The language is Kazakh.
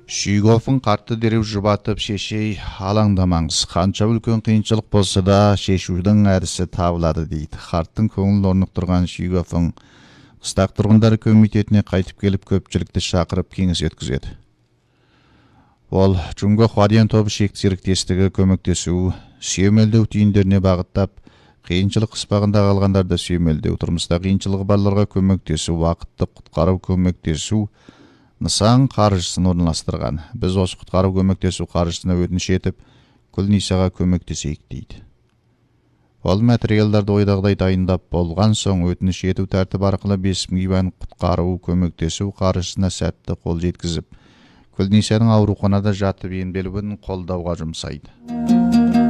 Шүйгофын қартты дереу жұбатып шешей алаңдамаңыз. Қанша үлкен қиыншылық болса да шешудің әдісі табылады дейді. Қарттың көңіл орнықтырған Шүйгофын қыстақ тұрғындары комитетіне қайтып келіп көпшілікті шақырып кеңес өткізеді. Ол Джунго Хвадиян тобы шекті серіктестігі көмектесу, сүйемелдеу түйіндеріне бағыттап, қиыншылық қыспағында қалғандарды сүйемелдеу, тұрмыста қиыншылығы барларға көмектесу, уақытты құтқару көмектесу нысан қаржысын орналастырған. Біз осы құтқару көмектесу қаржысына өтініш етіп, Күлнисаға көмектесейік дейді. Ол материалдарды ойдағыдай дайындап болған соң өтініш ету тәртібі арқылы 5000 иван құтқару көмектесу қаржысына сәтті қол жеткізіп, Күлнисаның ауруханада жатып емделуін қолдауға жұмсайды.